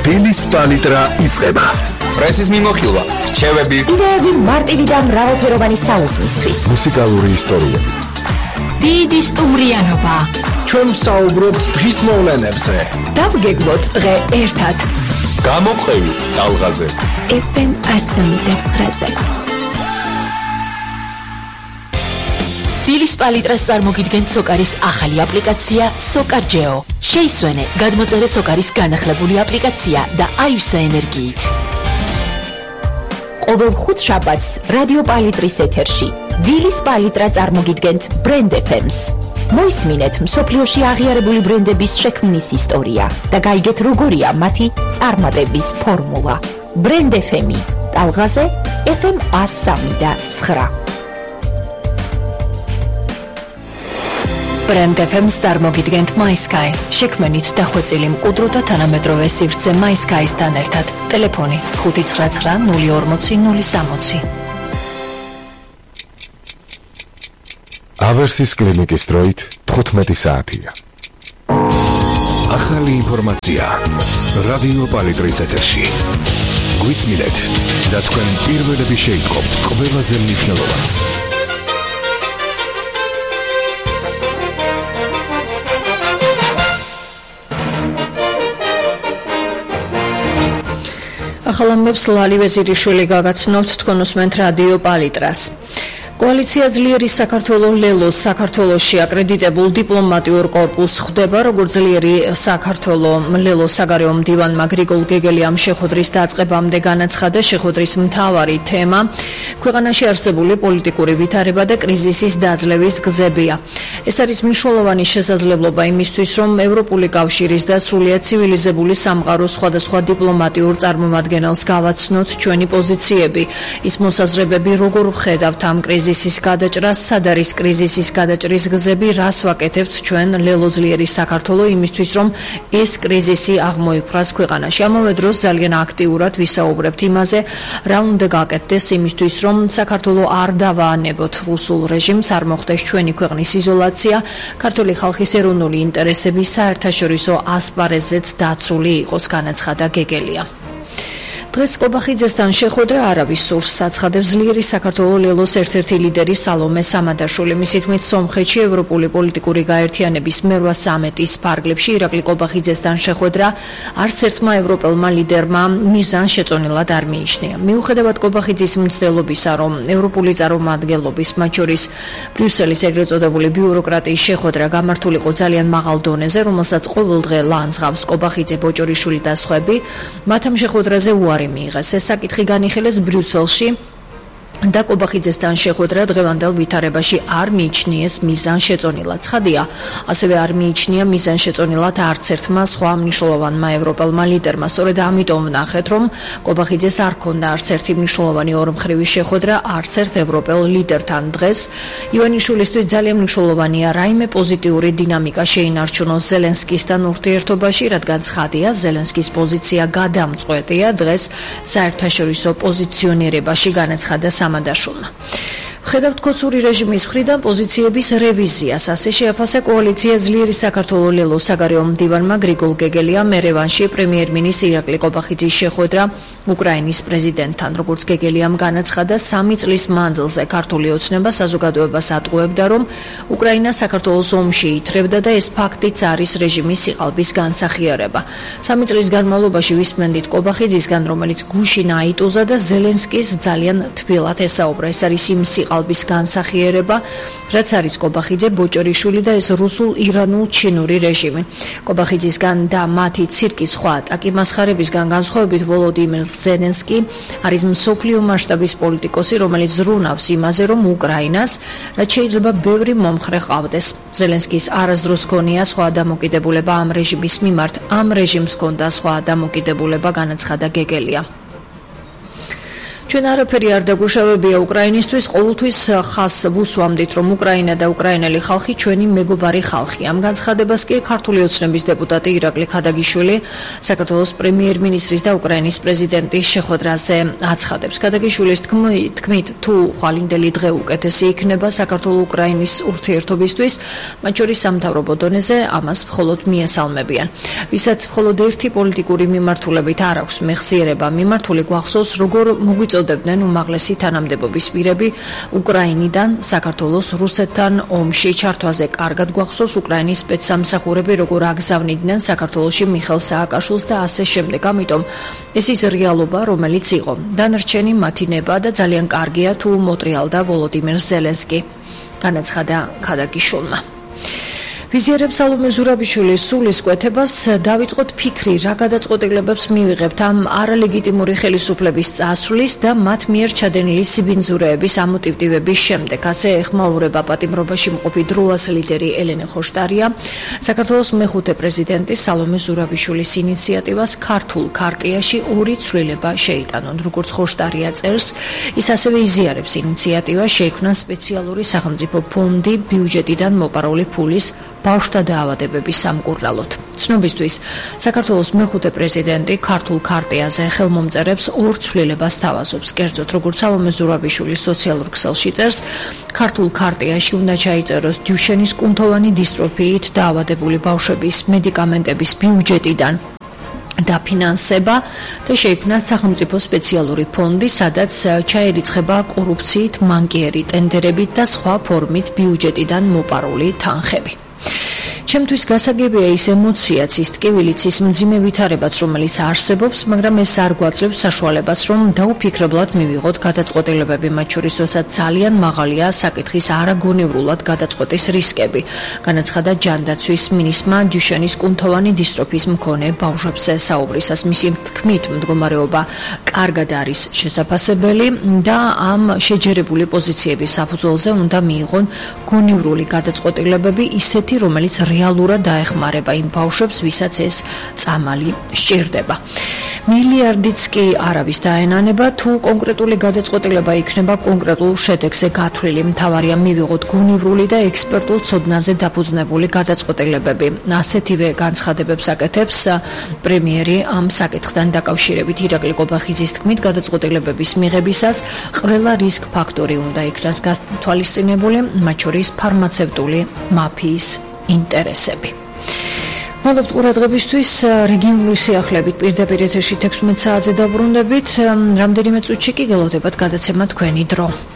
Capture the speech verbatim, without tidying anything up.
დილის პალიტრა იწყება. პრესის მიმოხილვა, რჩევები, იდეები მარტივი და მრავალფეროვანი საუზმისთვის. მუსიკალური ისტორიები. დიდი სტუმრიანობა. ჩვენ ვსაუბრობთ დღის მოვლენებზე. დავგეგმოთ დღე ერთად. გამოყევი ტალღაზე. ეფ ემ εκατო ცხრაზე. დილის პალიტრას წარმოგიდგენთ სოკარის ახალი აპლიკაცია სოკარჯეო. შეისვენე, გადმოწერე სოკარის განახლებული აპლიკაცია და აივსე ენერგიით. ყოველ ხუთშაბათს რადიო პალიტრის ეთერში დილის პალიტრა წარმოგიდგენთ ბრენდ ეფ ემს. მოისმინეთ მსოფლიოში აღიარებული ბრენდების შექმნის ისტორია და გაიგეთ როგორია მათი წარმატების ფორმულა. ბრენდ ეფ ემი, ტალღაზე ეფ ემ εκατო სამი და ცხრა. ბრენდ ეფ ემს წარმოგიდგენთ MySky. შექმნით დახვეწილი მყუდრო და თანამედროვე სივრცე MySky-სთან ერთად. ტელეფონი ხუთი ცხრა ცხრა ნული ორმოცი ნული სამოცი. ავერსის კლინიკის დროით თხუთმეტი საათია. ახალი ინფორმაცია რადიო პალიტრის ეთერში. გვისმინეთ და თქვენ პირველები შეიტყობთ ყველაზე მნიშვნელოვანს. ახალამებს ლალი ვეზირიშვილი გაგაცნობთ, თქვენ უსმენთ რადიო პალიტრას. კოალიცია ძლიერი საქართველოს ლელოს საქართველოში აკრედიტებულ დიპლომატიურ კორპუსს ხვდება, როგორც ძლიერი საქართველოს ლელოს საგარეო მდივანმა გრიგოლ გეგელიამ შეხვედრის დაწყებამდე განაცხადა, შეხვედრის მთავარი თემა ქვეყანაში არსებული პოლიტიკური ვითარება და კრიზისის დაძლევის გზებია. ეს არის მნიშვნელოვანი შესაძლებლობა იმისთვის, რომ ევროპული კავშირის და სრულიად ცივილიზებული სამყაროს სხვადასხვა დიპლომატიურ წარმომადგენელს გავაცნოთ ჩვენი პოზიციები, ის მოსაზრებები, როგორ ვხედავთ ამ კრიზისის კრიზისის გადაჭრას, სად არის კრიზისის გადაჭრის გზები, რას ვაკეთებთ ჩვენ ლელოძლიერი საქართველო იმისთვის, რომ ეს კრიზისი აღმოიფხვრას ქვეყანაში. ამავე დროს ძალიან აქტიურად ვისაუბრებთ იმაზე, რა უნდა გაკეთდეს იმისთვის, რომ საქართველო არ დავაანებოთ რუსულ რეჟიმს, არ მოხდეს ჩვენი ქვეყნის იზოლაცია, ქართული ხალხის ეროვნული ინტერესები საერთაშორისო ასპარეზზეც დაცული იყოს, განაცხადა გეგელია. დღეს კობახიძესთან შეხვედრა არავის სურს აცხადებს ძლიერი საქართველოს ლელოს ერთ-ერთი ლიდერი სალომე სამადაშვილი. მისი თქმით, სომხეთში ევროპული პოლიტიკური გაერთიანების მერვა სამეტის ფარგლებში ირაკლი კობახიძესთან შეხვედრა არც ერთმა ევროპელმა ლიდერმა მიზანშეწონილად არ მიიჩნია. მიუხედავად კობახიძის მცდელობისა, რომ ევროპული წარმომადგენლობის, მათ შორის ბრიუსელის ეგრეთ წოდებული ბიუროკრატიის შეხვედრა გამართულიყო ძალიან მაღალ დონეზე, რომელსაც ყოველდღე ლანძღავს კობახიძე, ბოჭორიშვილი და სხვები, მათ ამ შეხვედრაზე უარი მიიღეს. ეს საკითხი განიხილეს ბრიუსელში და კობახიძესთან შეხვედრა დღევანდელ ვითარებაში არ მიიჩნიეს მიზანშეწონილად. ცხადია, ასევე არ მიიჩნია მიზანშეწონილად არც ერთმა სხვა მნიშვნელოვანმა ევროპელმა ლიდერმა. სწორედ ამიტომ ვნახეთ, რომ კობახიძეს არ ჰქონდა არც ერთი მნიშვნელოვანი ორმხრივი შეხვედრა არც ერთ ევროპელ ლიდერთან. დღეს ივანიშვილისთვის ძალიან მნიშვნელოვანია რაიმე პოზიტიური დინამიკა შეინარჩუნოს ზელენსკისთან ურთიერთობაში, რადგან ცხადია, ზელენსკის პოზიცია გადამწყვეტია დღეს საერთაშორისო პოზიციონირებაში, განაცხადა სამადაშვილმა. ვხედავთ კოცური რეჟიმის მხრიდან პოზიციების რევიზიას. ასე შეაფასა კოალიცია ძლიერი საქართველოს ლელოს საგარეო მდივანმა გრიგოლ გეგელიამ ერევანში პრემიერ-მინისტრ ირაკლი კობახიძის შეხვედრა უკრაინის პრეზიდენტთან. როგორც გეგელიამ განაცხადა, სამი წლის მანძილზე ქართული ოცნება საზოგადოებას ატყუებდა, რომ უკრაინა საქართველოს ომში ითრევდა და ეს ფაქტიც არის რეჟიმის სიყალბის განსახიერება. სამი წლის განმავლობაში ვისმენდით კობახიძისგან, რომელიც გუშინ აიტუზა და ზელენსკის ძალიან თბილად ესაუბრა. ეს არის იმ სიყალბის განსახიერება, რაც არის კობახიძე, ბოჭორიშვილი და ეს რუსულ-ირანულ-ჩინური რეჟიმი. კობახიძისგან და მათი ცირკის სხვა ატაკი მასხარებისგან განსხვავებით ვოლოდიმირ ზელენსკი არის მსოფლიო მასშტაბის პოლიტიკოსი, რომელიც ზრუნავს იმაზე, რომ უკრაინას, რაც შეიძლება ბევრი მომხრე ყავდეს. ზელენსკის არასდროს ჰქონია სხვა დამოკიდებულება ამ რეჟიმის მიმართ, ამ რეჟიმს ჰქონდა სხვა დამოკიდებულება, განაცხადა გეგელია. ჩვენ არაფერი არ დაგვიშავებია უკრაინისთვის, ყოველთვის ხას ვუსვამდით, რომ უკრაინა და უკრაინელი ხალხი ჩვენი მეგობარი ხალხი. ამ განცხადებას კი ქართული ოცნების დეპუტატი ირაკლი ქადაგიშვილი საქართველოს პრემიერ-მინისტრის და უკრაინის პრეზიდენტის შეხვედრაზე აცხადებს. ქადაგიშვილის თქმით, თუ ხვალინდელი დღე უკეთესი იქნება საქართველო-უკრაინის ურთიერთობისთვის, მათ შორის სამთავრობო დონეზე ამას მხოლოდ მიესალმებიან. ვისაც მხოლოდ ერთი პოლიტიკური მიმართულებით არ აქვს მეხსიერება მიმართული, გვახსოვს, როგორ მოგვიწოდებდნენ უმაღლესი თანამდებობის პირები უკრაინიდან საქართველოს რუსეთთან ომში ჩართვაზე. კარგად გვახსოვს უკრაინის სპეცსამსახურები როგორ აგზავნიდნენ საქართველოში მიხეილ სააკაშვილს და ასე შემდეგ. ამიტომ ეს ის რეალობა, რომელიც იყო. დანარჩენი მათი ნება და ძალიან კარგია თუ მოტრიალდა ვოლოდიმირ ზელენსკი, განაცხადა ქადაგიშვილმა. ვიზიარებს სალომე ზურაბიშვილის სულის კვეთებას დავიწყოთ ფიქრი, რა გადაწყვეტილებებს მივიღებთ ამ არალეგიტიმური ხელისუფლების წასვლის და მათ მიერ ჩადენილი სიბინძურეების ამოტივტივების შემდეგ. ასე ეხმაურება პატიმრობაში მყოფი დროას ლიდერი ელენე ხოშტარია საქართველოს მეხუთე პრეზიდენტის სალომე ზურაბიშვილის ინიციატივას ქართულ ქარტიაში ორი ცვლილება შეიტანონ. როგორც ხოშტარია წერს, ის ასევე იზიარებს ინიციატივას შეიქმნა სპეციალური სახელმწიფო ფონდი ბიუჯეტიდან მოპარული ფულის ბავშვთა დაავადებების სამკურნალოდ. ცნობისთვის, საქართველოს მეხუთე პრეზიდენტი ქართულ ქარტიაზე ხელმომწერებს ორ ცვლილებას თავაზობს. კერძოდ, როგორც სალომე ზურაბიშვილის სოციალურ ქსელში წერს, ქართულ ქარტიაში უნდა ჩაიწეროს დუშენის კუნთოვანი დისტროფიით დაავადებული ბავშვების მედიკამენტების ბიუჯეტიდან დაფინანსება და შეიქმნას სახელმწიფო სპეციალური ფონდი, სადაც ჩაერიცხება კორუფციით, მანკიერი ტენდერებით და სხვა ფორმით ბიუჯეტიდან მოპარული თანხები. ჩემთვის გასაგებია ის ემოციაც, ის ტკივილიც, ის მძიმე ვითარებაც, რომელიც არსებობს, მაგრამ ეს არ გვაძლევს საშუალებას, რომ დაუფიქრებლად მივიღოთ გადაწყვეტილებები, მათ შორის, როცა ძალიან მაღალია საკითხის არაგონივრულად გადაწყვეტის რისკები, განაცხადა ჯანდაცვის მინისტრმა დუშენის კუნთოვანი დისტროფიის მქონე ბავშვებზე საუბრისას. მისი თქმით, მდგომარეობა კარგად არის შესაფასებელი და ამ შეჯერებული პოზიციების საფუძველზე უნდა მიიღონ გონივრული გადაწყვეტილებები, ისეთი, რომელიც რეალურად დაეხმარება იმ ბავშვებს, ვისაც ეს წამალი სჭირდება. მილიარდიც კი არავის დაენანება, თუ კონკრეტული გადაწყვეტილება იქნება კონკრეტულ შედეგზე გათვლილი. მთავარია მივიღოთ გონივრული და ექსპერტულ ცოდნაზე დაფუძნებული გადაწყვეტილებები. ასეთივე განცხადებებს აკეთებს პრემიერი ამ საკითხთან დაკავშირებით. ირაკლი კობახიძის თქმით, გადაწყვეტილებების მიღებისას ყველა რისკ ფაქტორი უნდა იქნას გათვალისწინებული, მათ შორის ფარმაცევტული მაფიის ინტერესები. მადლობთ ყურადღებისთვის. რეგიონული სიახლეებით პირდაპირ ეთერში თექვსმეტ საათზე დაბრუნდებით. რამდენიმე წუთში კი გელოდებათ გადაცემა თქვენი დრო.